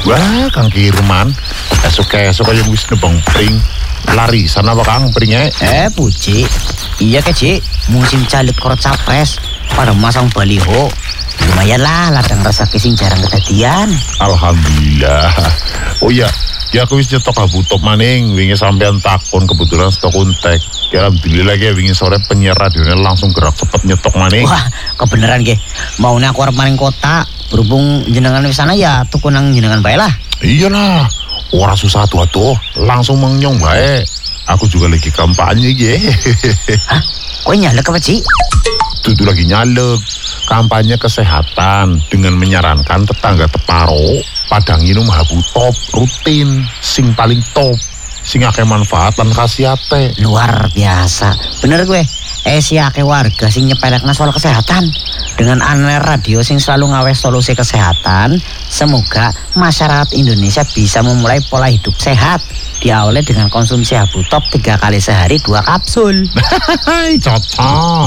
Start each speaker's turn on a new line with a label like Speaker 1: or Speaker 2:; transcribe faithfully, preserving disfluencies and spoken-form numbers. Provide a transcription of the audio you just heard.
Speaker 1: Wah, Kang Kirman, esok-esok aja wis nebang pring. Lari sana apa Kang pringnya?
Speaker 2: Eh, Puji. Iya ke, Ci. Musim caleg korot capres pada masang baliho. Lumayan lah ladang rasa sing jarang kejadian.
Speaker 1: Alhamdulillah. Oh iya, ya aku wis nyetok abu top maning wingi sampean takon kebetulan stok untek. Ya alhamdulillah ya wingi sore penyiar radionya langsung gerak cepet nyetok maning.
Speaker 2: Wah, kebeneran ge. Maunya aku arep maning kota. Berhubung jenengan wis sana ya tuku nang jenengan bae lah.
Speaker 1: Iyalah. Ora susah tuh langsung mengyong bae. Aku juga lagi kampanye ye.
Speaker 2: Hah? Kowe nyalek apa, Ci?
Speaker 1: Dudu lagi nyalek. Kampanye kesehatan dengan menyarankan tetangga teparo pada nginum habu top rutin sing paling top sing akeh manfaat lan khasiate.
Speaker 2: Luar biasa. Bener gue. Eh si akeh warga sing nyepelekna soal kesehatan. Dengan aneh radio sing selalu ngawes solusi kesehatan, semoga masyarakat Indonesia bisa memulai pola hidup sehat. Diawali dengan konsumsi habu top tiga kali sehari dua kapsul.
Speaker 1: Cocok.